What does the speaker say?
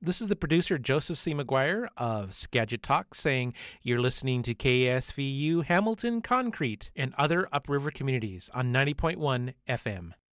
This is the producer, Joseph C. McGuire of Skagit Talk, saying you're listening to KSVU Hamilton Concrete and other upriver communities on 90.1 FM.